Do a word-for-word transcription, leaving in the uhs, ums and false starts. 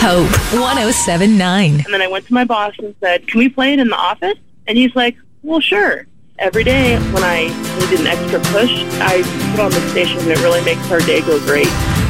Hope one oh seven point nine. And then I went to my boss and said, can we play it in the office? And he's like, well, sure. Every day when I need an extra push, I put on the station and it really makes our day go great.